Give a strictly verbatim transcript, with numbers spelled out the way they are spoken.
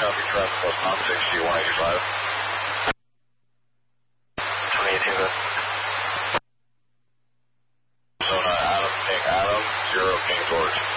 copy, transport, Tom sixty, one eighty-five. twenty-eighteen, good. Zona Adam, King Adam, zero King George.